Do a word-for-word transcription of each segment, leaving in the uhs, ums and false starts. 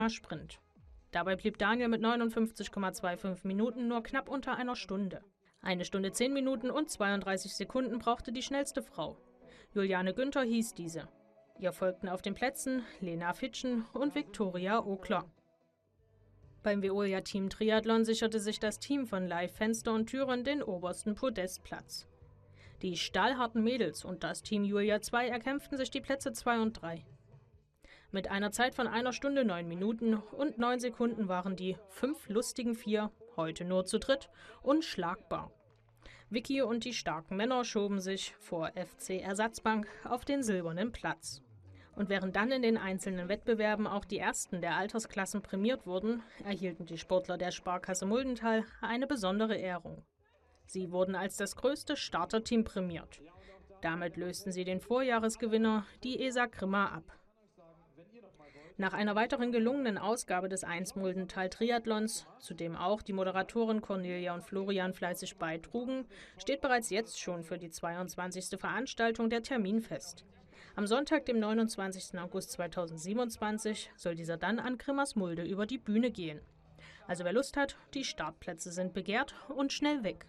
Sprint. Dabei blieb Daniel mit neunundfünfzig Komma fünfundzwanzig Minuten nur knapp unter einer Stunde. Eine Stunde zehn Minuten und zweiunddreißig Sekunden brauchte die schnellste Frau. Juliane Günther hieß diese. Ihr folgten auf den Plätzen Lena Fitschen und Viktoria Okler. Beim Veolia-Team Triathlon sicherte sich das Team von Live Fenster und Türen den obersten Podestplatz. Die stahlharten Mädels und das Team Julia zwei erkämpften sich die Plätze zwei und drei. Mit einer Zeit von einer Stunde neun Minuten und neun Sekunden waren die fünf lustigen Vier, heute nur zu dritt, unschlagbar. Vicky und die starken Männer schoben sich vor F C Ersatzbank auf den silbernen Platz. Und während dann in den einzelnen Wettbewerben auch die ersten der Altersklassen prämiert wurden, erhielten die Sportler der Sparkasse Muldental eine besondere Ehrung. Sie wurden als das größte Starterteam prämiert. Damit lösten sie den Vorjahresgewinner, die E S A Grimma, ab. Nach einer weiteren gelungenen Ausgabe des eins Muldental Triathlons, zu dem auch die Moderatoren Cornelia und Florian fleißig beitrugen, steht bereits jetzt schon für die zweiundzwanzigste Veranstaltung der Termin fest. Am Sonntag, dem neunundzwanzigsten August zweitausendsiebenundzwanzig, soll dieser dann an Grimmersmulde über die Bühne gehen. Also wer Lust hat, die Startplätze sind begehrt und schnell weg.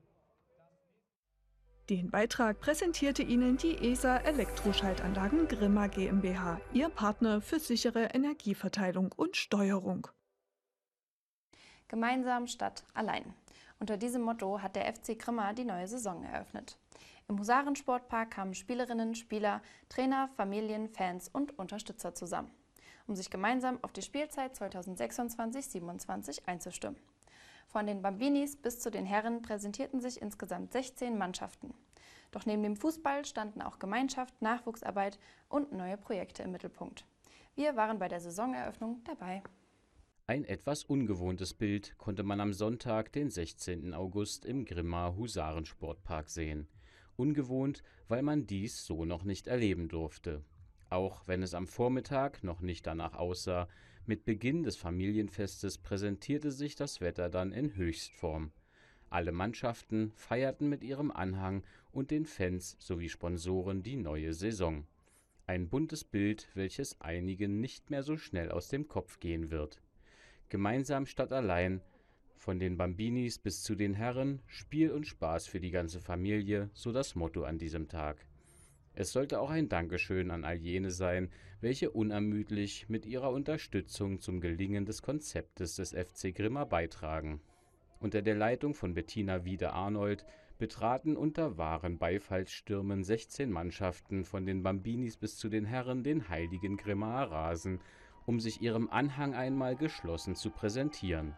Den Beitrag präsentierte Ihnen die E S A Elektroschaltanlagen Grimma GmbH, Ihr Partner für sichere Energieverteilung und Steuerung. Gemeinsam statt allein. Unter diesem Motto hat der F C Grimma die neue Saison eröffnet. Im Husarensportpark kamen Spielerinnen, Spieler, Trainer, Familien, Fans und Unterstützer zusammen, um sich gemeinsam auf die Spielzeit zweitausendsechsundzwanzig siebenundzwanzig einzustimmen. Von den Bambinis bis zu den Herren präsentierten sich insgesamt sechzehn Mannschaften. Doch neben dem Fußball standen auch Gemeinschaft, Nachwuchsarbeit und neue Projekte im Mittelpunkt. Wir waren bei der Saisoneröffnung dabei. Ein etwas ungewohntes Bild konnte man am Sonntag, den sechzehnten August, im Grimma Husarensportpark sehen. Ungewohnt, weil man dies so noch nicht erleben durfte. Auch wenn es am Vormittag noch nicht danach aussah, mit Beginn des Familienfestes präsentierte sich das Wetter dann in Höchstform. Alle Mannschaften feierten mit ihrem Anhang und den Fans sowie Sponsoren die neue Saison. Ein buntes Bild, welches einigen nicht mehr so schnell aus dem Kopf gehen wird. Gemeinsam statt allein, von den Bambinis bis zu den Herren, Spiel und Spaß für die ganze Familie, so das Motto an diesem Tag. Es sollte auch ein Dankeschön an all jene sein, welche unermüdlich mit ihrer Unterstützung zum Gelingen des Konzeptes des F C Grimma beitragen. Unter der Leitung von Bettina Wiede-Arnold betraten unter wahren Beifallsstürmen sechzehn Mannschaften von den Bambinis bis zu den Herren den heiligen Grimmaer Rasen, um sich ihrem Anhang einmal geschlossen zu präsentieren.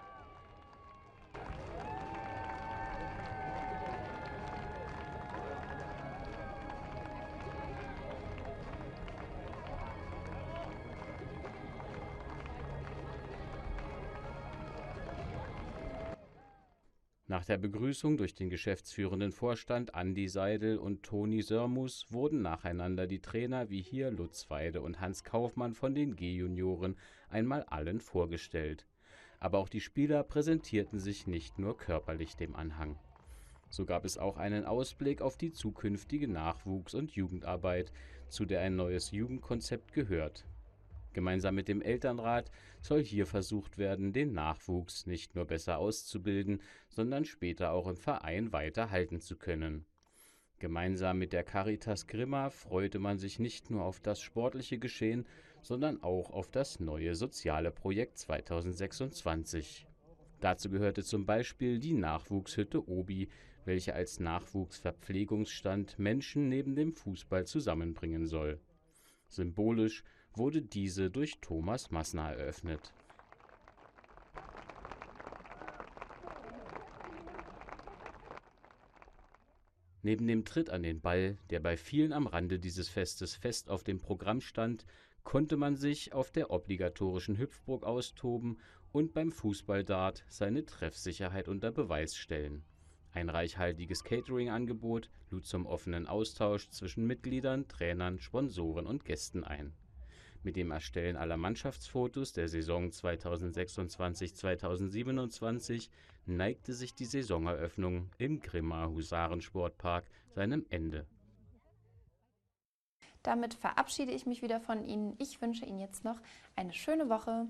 Nach der Begrüßung durch den geschäftsführenden Vorstand Andi Seidel und Toni Sörmus wurden nacheinander die Trainer wie hier Lutz Weide und Hans Kaufmann von den G-Junioren einmal allen vorgestellt. Aber auch die Spieler präsentierten sich nicht nur körperlich dem Anhang. So gab es auch einen Ausblick auf die zukünftige Nachwuchs- und Jugendarbeit, zu der ein neues Jugendkonzept gehört. Gemeinsam mit dem Elternrat soll hier versucht werden, den Nachwuchs nicht nur besser auszubilden, sondern später auch im Verein weiter halten zu können. Gemeinsam mit der Caritas Grimma freute man sich nicht nur auf das sportliche Geschehen, sondern auch auf das neue soziale Projekt zweitausendsechsundzwanzig. Dazu gehörte zum Beispiel die Nachwuchshütte Obi, welche als Nachwuchsverpflegungsstand Menschen neben dem Fußball zusammenbringen soll. Symbolisch wurde diese durch Thomas Massner eröffnet. Neben dem Tritt an den Ball, der bei vielen am Rande dieses Festes fest auf dem Programm stand, konnte man sich auf der obligatorischen Hüpfburg austoben und beim Fußballdart seine Treffsicherheit unter Beweis stellen. Ein reichhaltiges Catering-Angebot lud zum offenen Austausch zwischen Mitgliedern, Trainern, Sponsoren und Gästen ein. Mit dem Erstellen aller Mannschaftsfotos der Saison zweitausendsechsundzwanzig zweitausendsiebenundzwanzig neigte sich die Saisoneröffnung im Grimma Husarensportpark seinem Ende. Damit verabschiede ich mich wieder von Ihnen. Ich wünsche Ihnen jetzt noch eine schöne Woche.